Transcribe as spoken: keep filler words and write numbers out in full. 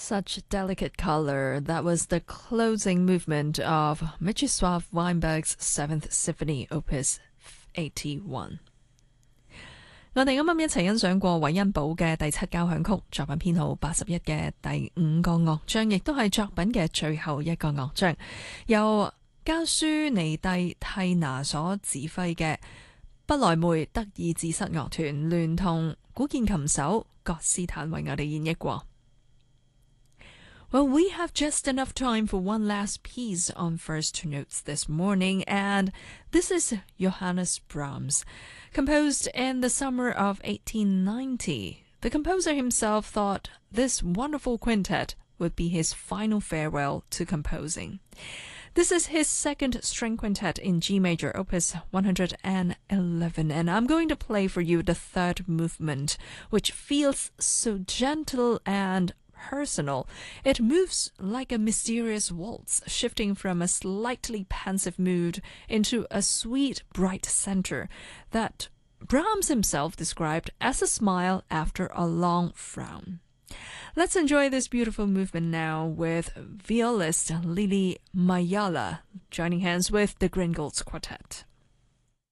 Such delicate color. That was the closing movement of Mieczysław Weinberg's Seventh Symphony, Opus eighty-one。我哋啱啱一齊欣賞過韋恩堡嘅第七交響曲，作品編號八十一嘅第五個樂章，亦都係作品嘅最後一個樂章，由加舒尼蒂蒂拿所指揮嘅不萊梅德意志室樂團，聯同古鍵琴手葛斯坦為我哋演繹過。Well, we have just enough time for one last piece on First Notes this morning, and this is Johannes Brahms. Composed in the summer of eighteen ninety, the composer himself thought this wonderful quintet would be his final farewell to composing. This is his second string quintet in G major, opus one hundred eleven, and I'm going to play for you the third movement, which feels so gentle and personal. It moves like a mysterious waltz, shifting from a slightly pensive mood into a sweet, bright center that Brahms himself described as a smile after a long frown. Let's enjoy this beautiful movement now with violist Lili Mayala joining hands with the Gringolds Quartet.